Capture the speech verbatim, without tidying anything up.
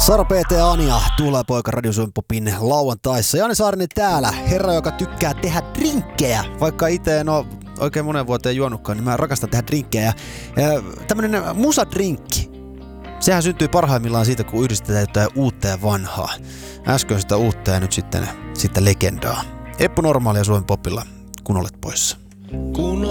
Sara P T Anja, Tuula poika Radio Suomi Popin lauantaissa. Jani Saarinen täällä, herra, joka tykkää tehdä drinkkejä. Vaikka itse en ole oikein monen vuoteen juonutkaan, niin mä rakastan tehdä drinkkejä. Tämmönen musadrinkki, sehän syntyy parhaimmillaan siitä, kun yhdistetään jotain uutta ja vanhaa. Äsken sitä uutta ja nyt sitten, sitten legendaa. Eppu Normaalia Suomi Popilla, kun olet poissa. Kun